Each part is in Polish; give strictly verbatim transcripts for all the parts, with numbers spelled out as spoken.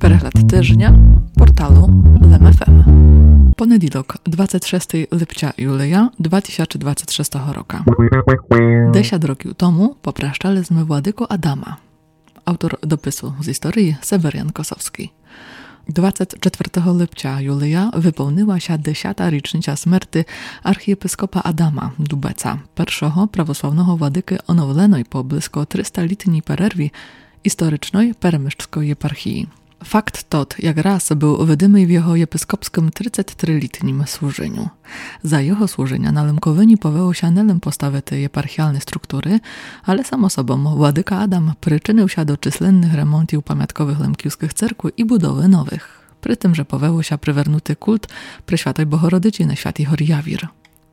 Перегляд тижня порталу Лем еф ем. Понеділок, двадцять шостого липня Юлія дві тисячі двадцять шостого року. Десять років тому попрощалися Władyko Adama. Autor dopisu z historii Sewerian Kosowski. двадцять четвертого липня Юлія виповнила się десята річниця смерти архієпископа Адама Дубеца, першого православного władики оновленої по близько тристалітній перерві historycznej Peremyszczskiej єпархії. Fakt tot, jak raz był wiadomy w jego episkopskim trzydziestotrzyletnim służeniu. Za jego służenia na Lemkowyni powołał się nie postawy tej eparchialnej struktury, ale sam osobą Władyka Adam przyczynił się do czyslennych remontów pamiątkowych lemkiewskich cerkwi i budowy nowych. Przy tym, że powołał się przywernuty kult Preświatej Bohorodyci na święty Jawir.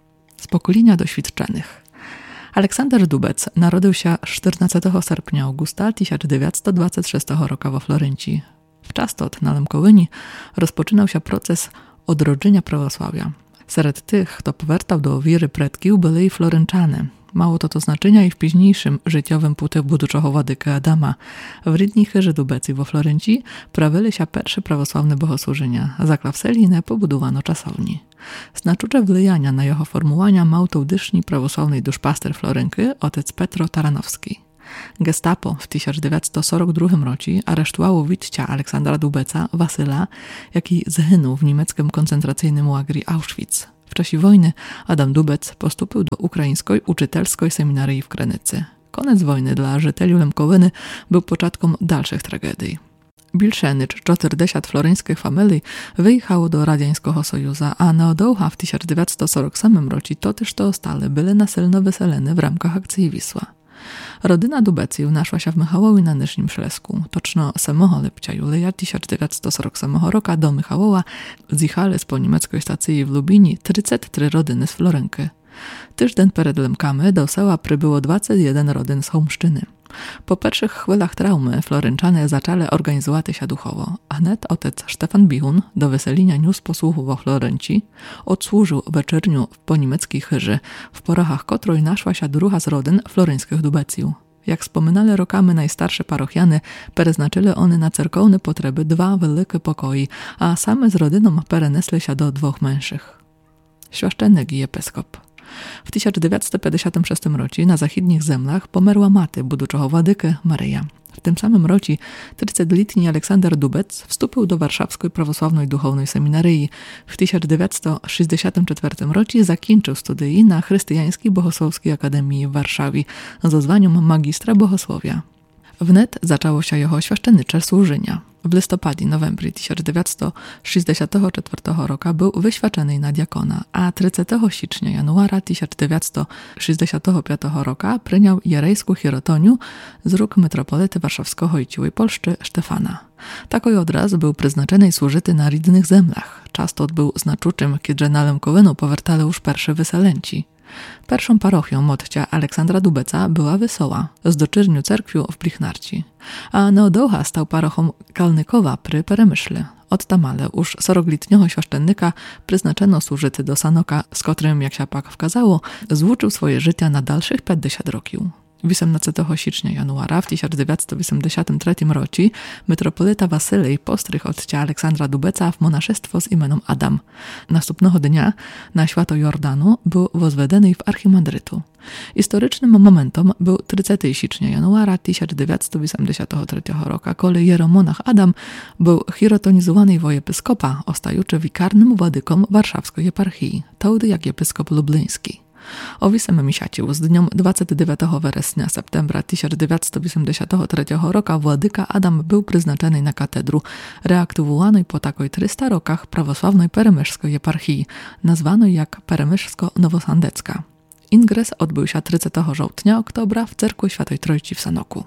Z pokolenia doświadczonych. Aleksander Dubec narodził się czternastego sierpnia Augusta tysiąc dziewięćset dwudziestego szóstego roku we Florencji. W czas tot na Lemkowyni rozpoczynał się proces odrodzenia prawosławia. Wśród tych, kto powracał do wiry predków, byli i Florenczanie. Mało to to znaczenia i w późniejszym życiowym puty buduczego Władyka Adama. W rydni chyży Dubecji we Florencji prawili się pierwsze prawosławne bogosłużenia. Za klawselinę pobudowano czasowni. Znaczące wpływania na jego formułania mał tudyszny prawosławny duszpaster Florenki, otec Petro Taranowski. Gestapo w tysiąc dziewięćset czterdziestym drugim roku aresztowało witcia Aleksandra Dubeca, Wasyla, jaki zginął w niemieckim koncentracyjnym łagrze Auschwitz. W czasie wojny Adam Dubec postąpił do ukraińskiej uczytelskiej seminarii w Krynicy. Koniec wojny dla żyteli Lemkowyny był początkiem dalszych tragedii. Bilszenycz czterdzieści floreńskich familii wyjechało do Radzieckiego Sojuszu, a neodołcha w tysiąc dziewięćset czterdziestym ósmym roku to też to ostale były nasilno wyselene w ramach akcji Wisła. Rodyna Dubecjów naszła się w Michałowie na Nysznym Szlesku. Toczno samego lipcia Julia tysiąc dziewięćset czterdziestego ósmego roku do Michałowa zjechali z po niemieckiej stacji w Lubini trzydzieści trzy rodyny z Florenki. Tydzień przed Lemkami do sela przybyło dwadzieścia jeden rodyn z Chełmszczyny. Po pierwszych chwilach traumy Florenczanie zaczęli organizować się duchowo. Wnet otec Stefan Bichun do weselinia niósł posłuchu we Florencji, odsłużył wieczerniu po niemieckiej chyży, w porachach której naszła się druga z rodyn floreńskich Dubecjów. Jak wspominali rokami najstarsze parochiany, przeznaczyli one na cerkowne potrzeby dwa wielkie pokoje, a same z rodyną przenieśli się do dwóch mężnych. Świeszczenek i episkop. W tysiąc dziewięćset pięćdziesiątym szóstym roku na zachodnich zemlach pomerła maty buduczego Władyki Maryja. W tym samym roku trzydziestoletni Aleksander Dubec wstąpił do Warszawskiej Prawosławnej Duchownej Seminarii. W tysiąc dziewięćset sześćdziesiątym czwartym roku zakończył studia na Chrześcijańskiej Bohosłowskiej Akademii w Warszawie ze zwaniem magistra bohosłowia. Wnet zaczęło się jego świeszczennicze służenia. W listopadzie novembrie tysiąc dziewięćset sześćdziesiątego czwartego roku był wyświadczony na diakona, a trzydziestego sierpnia januara tysiąc dziewięćset sześćdziesiątego piątego roku przyjął jerejską hierotonię z rąk metropolity warszawskiego i Ciłej Polszczy Stefana. Takoj odraz był przeznaczony i służyty na rydnych zemlach. Czas to był znaczącym, kiedy na Lemkowynu powracali już pierwsze wyselenci. Pierwszą parochią motcia Aleksandra Dubeca była Wesoła, z doczyrniu cerkwiu w Blichnarci, a neodołcha stał parochą Kalnykowa przy Peremyszle. Od tamale już soroglitniogo świeszczennika przeznaczono służyty do Sanoka, z którym, jak się pak wkazało, złuczył swoje życia na dalszych pięćdziesiąt roków. osiemnastego sierpnia januara w tysiąc dziewięćset osiemdziesiątym trzecim roku metropolita Wasylej postrych odcia Aleksandra Dubeca w monaszestwo z imieniem Adam. Następnego dnia na święto Jordanu był wozwedeny w archimandrytu. Historycznym momentem był trzydziestego sierpnia januara tysiąc dziewięćset osiemdziesiątego trzeciego roku, kiedy jeromonach Adam był hierotonizowany w episkopa, ostajuczy wikarnym władyką warszawskiej eparchii, taudy jak episkop lublyński. Owisem misiacił z dnią dwudziestego dziewiątego września septembra tysiąc dziewięćset osiemdziesiątego trzeciego roku Władyka Adam był przeznaczony na katedru, reaktywowanej po takoj trzystu rokach prawosławnej peremyszskiej eparchii, nazwanej jak Peremyszsko-Nowosandecka. Ingres odbył się trzydziestego żołtnia oktobra w cerkwi Świętej Trójcy w Sanoku.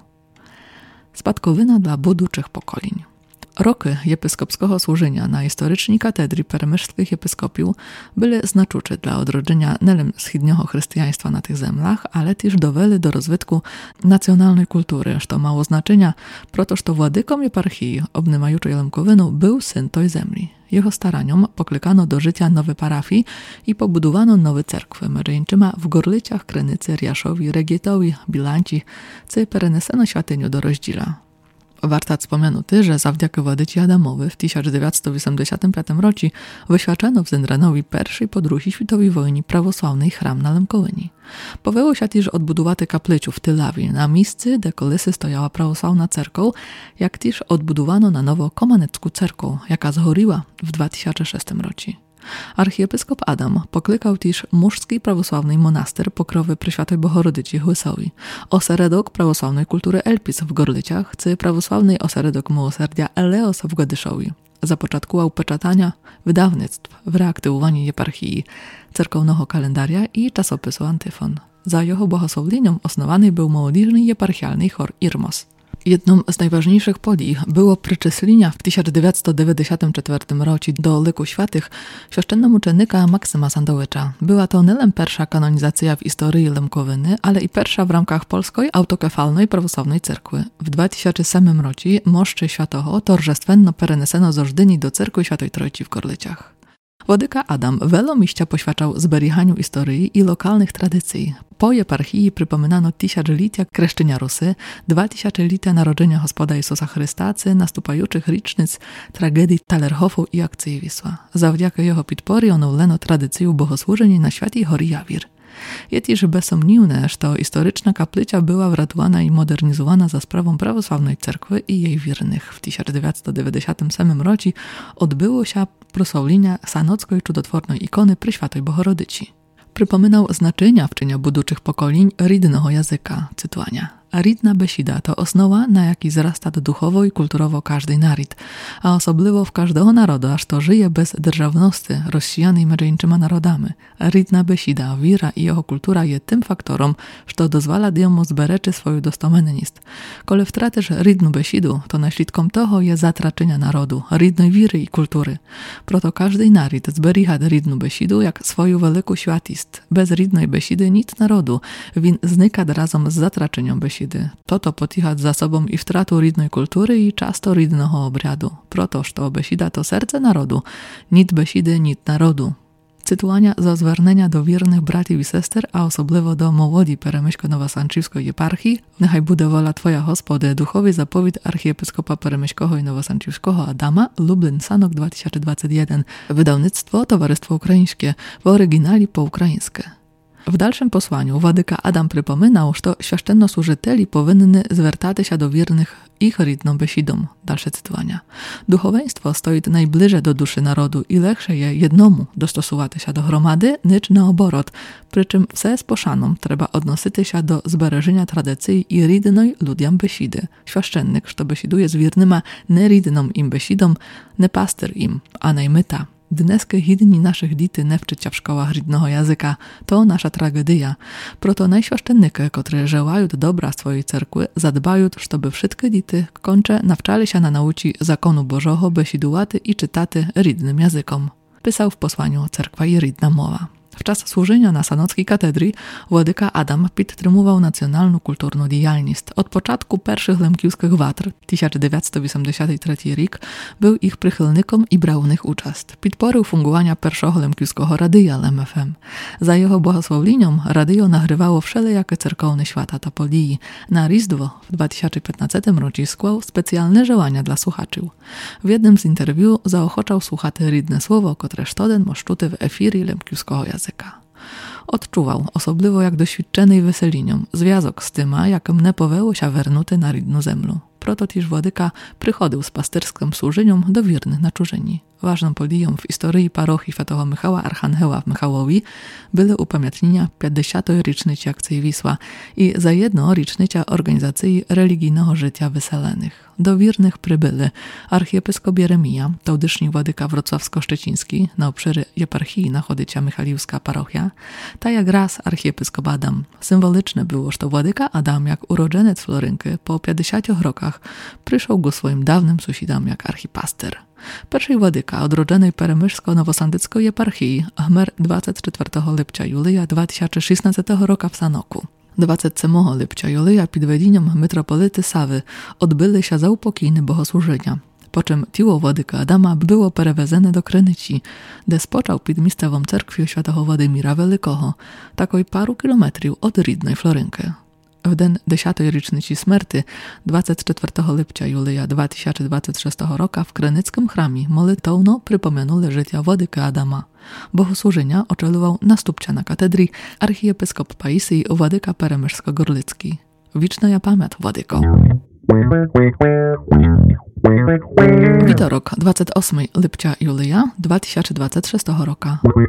Spadkowina dla buduczych pokoleń. Roki episkopskiego służenia na historycznej katedrii peremyszskich episkopiów były znaczące dla odrodzenia nie tylko wschodniego chrześcijaństwa na tych zemlach, ale też doweli do rozwitku nacjonalnej kultury, co mało znaczenia, protoż to władyką eparchii obnymajuczej Lemkowynu był syn tej zemli. Jego staraniom poklekano do życia nowe parafii i pobudowano nowe cerkwy, mężczyma w Gorlyciach, Krynicy, Riaszowi, Regietowi, Bilanci, co pereneseno świątyniu do Rozdzila. Warto wspomnieć, że zawdzięki Władyci Adamowi w tysiąc dziewięćset osiemdziesiątym piątym roku wyświadczono w Zendranowi pierwszej po drugiej światowej wojnie prawosławnej chram na Lemkowyni. Powiało się też odbudować kaplicę w Tylawi, na miejscu, gdzie kolesy stojała prawosławna cerkoł, jak też odbudowano na nowo Komanecką cerkoł, jaka zgoriła w dwa tysiące szóstym roku. Archiepiskop Adam poklykał też mużski prawosławny monaster Pokrowy Preświatej Bohorodyci Chłysowi, oseredok prawosławnej kultury Elpis w Gorlyciach, czy prawosławny oseredok miłosierdzia Eleos w Godyszowi. Zapoczątkował peczatania wydawnictw w reaktywowaniu eparchii, cerkownego kalendaria i czasopisu Antyfon. Za jego błogosławieniem osnowany był młodzieżny eparchialny chór Irmos. Jedną z najważniejszych podii było przyczeslenie w tysiąc dziewięćset dziewięćdziesiątym czwartym roku do liku świętych święcennomuczenika Maksyma Sandowicza. Była to nie tylko pierwsza kanonizacja w historii Lemkowyny, ale i pierwsza w ramach polskiej autokefalnej prawosławnej cerkwy. W dwa tysiące siódmym roku moszczy świętego torzestwenno pereneseno z Ożdyni do cerkwi Świętej Trójcy w Gorlyciach. Władyka Adam wiele miścia poświadczał zberiechaniu historii i lokalnych tradycji. Po eparchii przypominano tysiąclecia kreszczenia Rusy, dwa tysiąclecia narodzenia Gospoda Jezusa Chrysta, czy nastupających rocznic tragedii Talerhofu i akcji Wisła. Zawdzięki jego podpory onowleno tradycję bogosłużeń na Świętej Hory Jawir. Jest też bezsomniwne, że historyczna kaplica była wratowana i modernizowana za sprawą prawosławnej cerkwy i jej wiernych. W tysiąc dziewięćset dziewięćdziesiątym ósmym roku odbyło się prosławienie sanockiej cudotwornej ikony Preświatej Bohorodyci. Przypominał znaczenia wczynia buduczych pokoleń rydnego języka, cytowania. Rydna besida to osnowa, na jakiej wzrasta duchowo i kulturowo każdy naród, a osobliwo w każdego narodu, aż to żyje bez državnosti rozsijanej między innymi narodami. Rydna besida, wira i jego kultura je tym faktorom, że dozwala jemu zbereczy swoją dostomenność. Kole wtratysz rydną besidu, to naśladkiem toho je zatraczenia narodu, rydnej wiry i kultury. Proto każdy naród zbericha rydną besidu jak swoją wielką świętość. Bez rydnej besidy nic narodu, win znika razem z zatraczeniem besidy. Toto potichać za sobą i wtratą rydnej kultury i często rydnego obradu. Proto, że besida to serce narodu, nic besidy, nic narodu. Cytowania za zwernienia do wiernych braci i sester, a osobliwo do młodzi Peremyśko-Nowosanczywskiej eparchii, niechaj bude wola Twoja Gospody, duchowy zapowiedź archiepiskopa Peremyśkoho i Nowosanczywskiego Adama, Lublin, Sanok dwa tysiące dwudziesty pierwszy, wydawnictwo Towarzystwo Ukraińskie, w oryginali po ukraińskie. W dalszym posłaniu Władyka Adam przypominał, że święcennosłużyteli powinny zwracać się do wiernych ich rydną besidą. Dalsze cytowania. Duchoweństwo stoi najbliżej do duszy narodu i lepsze je jednomu dostosować się do gromady, nicz na oborot, przy czym wse z poszaną trzeba odnosić się do zbereżenia tradycji i rydnej ludziom besidy. Święcennik, że besiduje z wiernyma nie rydną im besidą, nie paster im, a najmyta. Dneskie hidni naszych dity nie wczycia w szkołach rydnego języka, to nasza tragedia. Proto najświęcenniky, które żełają dobra swojej cerkwy, zadbają, żeby wszystkie dity kończe nawczali się na nauci zakonu Bożego besidułaty i czytaty rydnym językom. Pisał w posłaniu Cerkwa i rydna mowa. W czas służenia na sanockiej katedrii Władyka Adam podtrzymywał nacjonalną kulturną działalność. Od początku pierwszych lemkiewskich watr, tysiąc dziewięćset osiemdziesiąty trzeci rok, był ich przychylnikiem i brał w nich uczest. Podporzył fungowania pierwszego lemkiewskiego radia L M F M. Za jego błogosławieniem radio nagrywało wszelakie cerkowne świata Topolii. Na Rizdwo w dwa tysiące piętnastym roku skłał specjalne działania dla słuchaczy. W jednym z interwiu zaochoczał słuchaty rydne słowo, które sztoden moszczuty w efirii lemkiewskiego języka. Odczuwał, osobliwo jak doświadczony i weselinią, związek z tyma, jakim nie poweło się wernuty na rydną zemlu. Proto też Władyka przychodził z pasterskim służeniem do wiernych na czurzeni. Ważną podją w historii parochii Świętego Michała Archangela w Michałowi były upamiętnienia pięćdziesiątej rocznicy akcji Wisła i za jedno rocznicę organizacji religijnego życia wyselenych. Do wiernych przybyli archiepiskop Jeremija, tałdysznik Władyka Wrocławsko-Szczeciński na obszary eparchii Nachodycia Michaliwska parochia, tak jak raz archiepiskop Adam. Symboliczne było, że to Władyka Adam jak urodzeniec Florynki po pięćdziesięciu rokach przyszł go swoim dawnym sąsiadom jak archipaster. Pierwszy Władyka odrodzonej Peremyszko-Nowosandyckiej eparchii Achmer dwudziestego czwartego lipca Julia dwa tysiące szesnastego roku w Sanoku. dwudziestego siódmego lipca Julia pod wedzeniem metropolity Sawy odbyły się zaupokojne bogosłużenia, po czym ciało Władyka Adama było przewiezone do Krynyci, gdzie spoczął pod miejscową cerkwią Świętego Władimira Wielkiego, takoj paru kilometrów od rydnej Florynki. W den dziesiątej rocznicy śmierci dwudziestego czwartego lipca Julia dwa tysiące dwudziestego szóstego roku w Krynickim chramie molitowno przypomenuli życia Władyky Adama. Bogosłużenia oczeluwał następca na katedrii archiepiskop Paisji Władyka Peremyszko-Gorlicki. Wieczna pamięć, Władyko. Wtorek, dwudziestego ósmego lipca Julia dwa tysiące dwudziestego szóstego roku.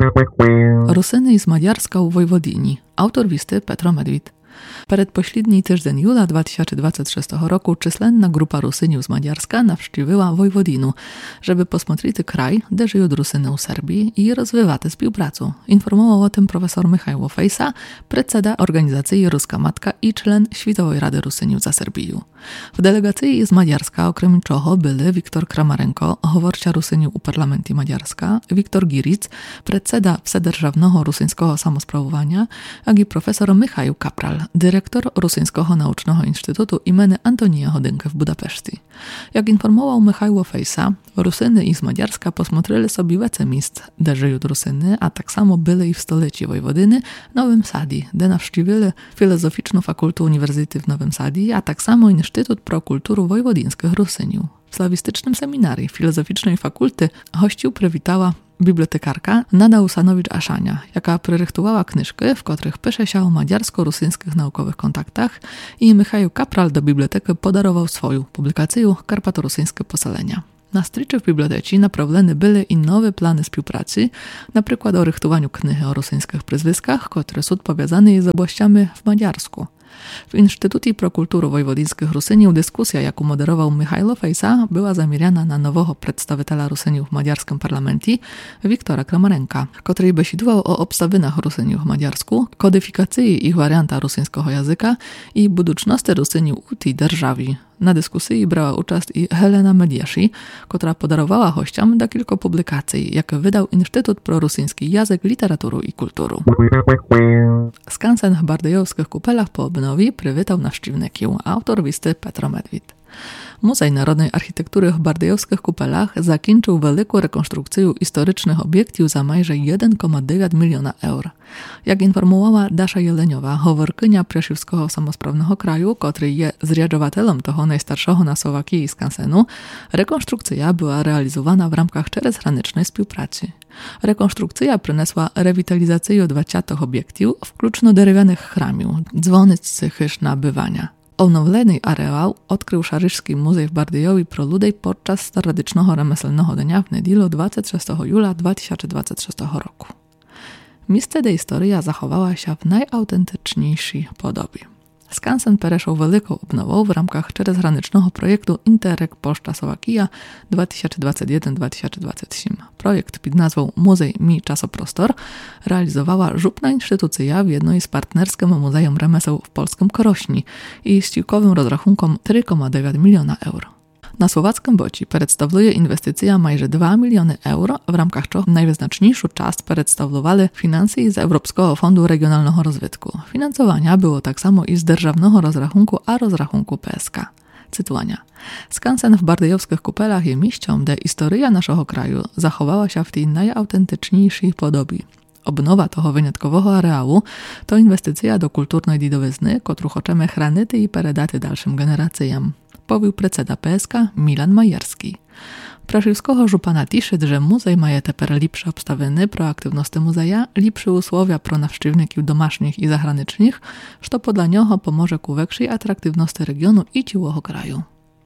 Rusyny z Maďarska u Wojwodini. Autor listy Petro Medved. Przedpośledni tydzień Jula dwa tysiące dwudziestego szóstego roku czyslenna grupa Rusyniów z Maďarska nawściwiła Wojwodinu, żeby posмотрити kraj, gdzie żyją Rusyny u Serbii i rozwijać współpracę. Informował o tym profesor Michajło Fejsa, predseda organizacji Ruska Matka i czlen Światowej Rady Rusyniów za Serbię. W delegacji z Maďarska okrem czego byli Wiktor Kramarenko, hovorča Rusyniów u Parlamentu Maďarska, Wiktor Giric, predseda Wsedержавного Rusyńskiego Samosprawowania, jak i profesor Michał Kapral, dyrektor Rusyńskiego Naucznego Instytutu imienia Antonija Hodynki w Budapeszcie. Jak informował Michajło Fejsa, Rusyny z Maďarska posмотрели sobie wiele miejsc, gdzie żyją Rusyny, a tak samo byli i w stolicy Wojwodyny, Nowym Sadi, gdzie nawściwili Filozoficzną Fakultę Uniwersytetu w Nowym Sadi, a tak samo Instytut pro Kulturu Wojwodyńskich Rusyniów. W slawistycznym seminarii Filozoficznej Fakulty hościł przywitała bibliotekarka Nada Usanowicz-Aszania, jaka prerychtowała knyżki, w których pisze się o maďarsko-rusyńskich naukowych kontaktach, i Michał Kapral do biblioteki podarował swoją publikację Karpato-Rusyńskie poselenia. Na stryczy w bibliotece naprawlene były i nowe plany współpracy, na przykład o rychtowaniu knihy o rusyńskich przyzwiskach, które są powiązane z obłaściami w Maďarsku. W Instytucie pro Kulturu Wojwodyńskich Rusyniów dyskusja, jaką moderował Michajło Fejsa, była zamierzona na nowego przedstawiciela Rusyniów w maďarskim parlamencie, Wiktora Kramarenka, który besidował o obstawinach Rusyniów w Maďarsku, kodyfikacji ich warianta rusyńskiego języka i budućności Rusyniów u tej державі. Na dyskusji brała uczest i Helena Medieszy, która podarowała hościom do kilku publikacji, jakie wydał Instytut pro Rusyński Język, Literaturę i Kulturę. Skansen w Bardejowskich Kupelach po obnowie przywitał nawściwników, autor listy Petro Medved. Muzej Narodnej Architektury w Bardejowskich Kupelach zakończył wielką rekonstrukcję historycznych obiektów za majże jeden przecinek dziewięć miliona euro. Jak informowała Dasza Jeleniowa, hovorkynia Prešivskiego Samosprawnego Kraju, który jest zriadowatelem tego najstarszego na Słowakii skansenu, rekonstrukcja była realizowana w ramach czterezgranicznej współpracy. Rekonstrukcja przyniosła rewitalizację dwudziestu obiektów, wkluczno drewnianych chramów, dzwonicy chyż nabywania. Odnowlony areał odkrył Szaryżski Muzej w Bardejowie pro ludzi podczas tradycyjnego remeselnego dnia w niedzielę dwudziestego szóstego Jula dwa tysiące dwudziestego szóstego roku. Miejsce ta historia zachowała się w najautentyczniejszej podobie. Skansen przeszł wielką obnową w ramach czterezgranicznego projektu Interreg Polska-Słowakija dwa tysiące dwudziesty pierwszy do dwa tysiące dwudziestego siódmego. Projekt pod nazwą Muzej Mi Czasoprostor realizowała żupna instytucja w jednej z partnerskim Muzeum Remeseł w polskim Korośni i z siłkowym rozrachunkiem trzy przecinek dziewięć miliona euro. Na słowackim boci przedstawuje inwestycja majże dwa miliony euro, w ramach czego najwyznaczniejszą część przedstawowali finanse z Europejskiego Fondu Regionalnego Rozwitku. Finansowania było tak samo i z державного rozrachunku, a rozrachunku P S K. Cytowania. Skansen w Bardejowskich Kupelach jest miejscem, gdzie historia naszego kraju zachowała się w tej najautentyczniejszej podobie. Obnowa tego wyjątkowego areału to inwestycja do kulturnej dziedziny, którą chcemy chronić i przekazać dalszym generacjom. Powił predseda P S K Milan Majerski. Praszywskiego żupana tiszy, że muzej ma teper lepsze obstawienie pro aktywności muzeja, lepsze usłowia pro nawściwników domasznych i zagranicznych, co podla niego pomoże ku większej atraktywności regionu i całego kraju.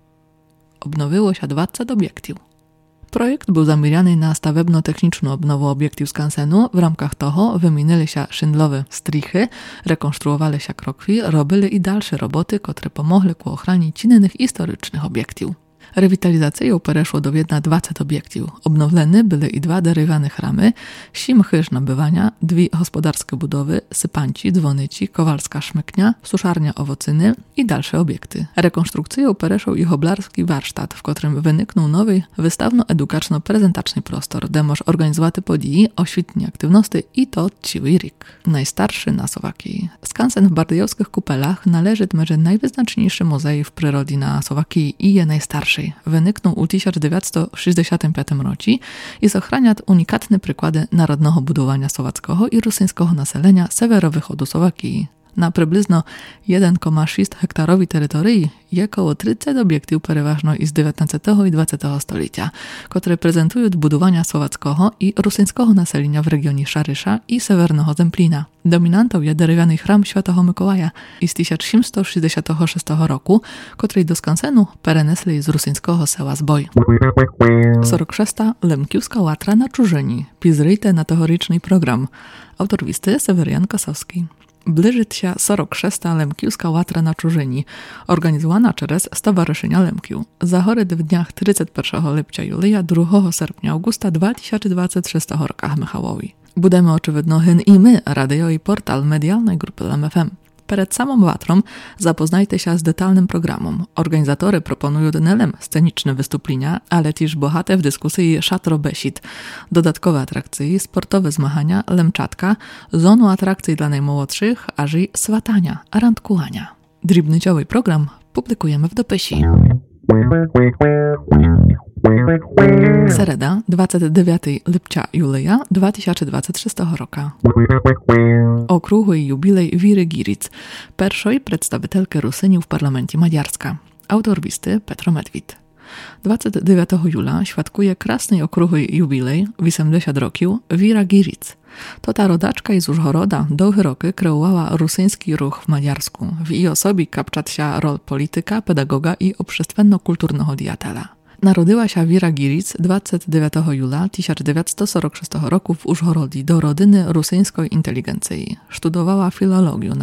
Obnowiło się dwadzieścia obiektów. Projekt był zamierzony na stawebno-techniczną obnowę obiektów skansenu. W ramach toho wymienili się szyndlowe strychy, rekonstruowali się krokwi, robili i dalsze roboty, które pomogły ku ochronie innych historycznych obiektów. Rewitalizacją przeszło do Wiedna dwadzieścia obiektów. Obnowlene były i dwa drewniane chramy, sim chyż nabywania, dwie gospodarskie budowy, sypanci, dzwonyci, kowalska szmyknia, suszarnia owocyny i dalsze obiekty. Rekonstrukcją przeszł ich oblarski warsztat, w którym wyniknął nowy wystawno-edukaczno-prezentaczny prostor, gdzie może organizować podії, oświtnie aktywności i to cały rok. Najstarszy na Słowakii. Skansen w Bardejowskich Kupelach należy do najwyznaczniejszych muzeów w przyrodzie na Słowakii i je najstarszy. Wyniknął w tysiąc dziewięćset sześćdziesiątym piątym roku i zachrania unikatne przykłady narodnego budowania słowackiego i rusyńskiego naselenia sewerowychodu Słowakii. Na приблизно jeden цілих шість гектаровій території є коло тридцять об'єктів переважно із дев'ятнадцятого і двадцятого століття, котрі презентують будування словацького і русинського населення в регіоні Шарисza і Северного Земпліна. Домінантом є дерев'яний храм Świętego Mikołaja із тисяча сімсот шістдесят шостого року, котрий до скансену перенесли з русинського села Збой. сорок шоста Лемківська łatra na чужині. Пізрийте на тогорічний програм. Автор вісти Северян Косовський. Ближить się сорок шоста Лемківська łatra na чужині, organizowana через Stowarzyszenia Lemkiów. Zachory w dniach тридцять першого lipca Julia, другого серпня Augusta dwa tysiące dwudziestego szóstego rokach Michałowi. Budemy oczywiście hyn i my, radio i portal medialnej grupy L M F M. Przed samą łatrą zapoznajcie się z detalnym programem. Organizatory proponują nie tylko sceniczne wystąpienia, ale też bohate w dyskusji szatro besit, dodatkowe atrakcje, sportowe zmagania, lemczatka, zonu atrakcji dla najmłodszych, aż i swatania, randkułania. Dribnyciowy program publikujemy w dopisie. Sereda, dwudziestego dziewiątego lipca Julia dwa tysiące dwudziestego szóstego roku. Okrągły jubilej Wiry Giric, pierwszej przedstawicielki Rusyni w parlamencie Madziarska. Autor listy Petro Medwid. dwudziestego dziewiątego Julia świadkuje krasny okrągły jubilej, osiemdziesiąt roków, Wira Giric. To ta rodaczka iz Užhoroda długie roky kreowała rusyński ruch w Madziarsku. W jej osobie kapczat się rol polityka, pedagoga i obszestwenno-kulturnego diatela. Narodziła się Wira Giric dwudziestego dziewiątego Julia tysiąc dziewięćset czterdziestego szóstego roku w Užhorodzi do rodziny rusyńskiej inteligencji. Studowała filologię